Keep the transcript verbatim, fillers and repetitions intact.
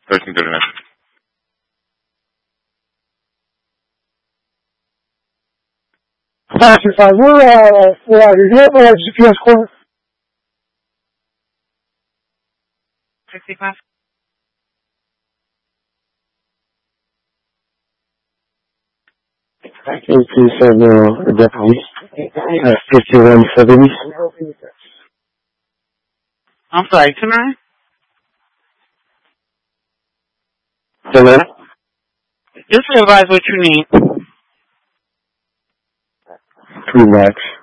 thirteen thirty-nine. five two five, we're, uh, we're out here. Do you have a G P S coordinate? sixty-five. eighteen seven, uh, deputy. Uh, fifty-one seventy. I'm sorry, two nine? Hello? Just advise what you need. Three max.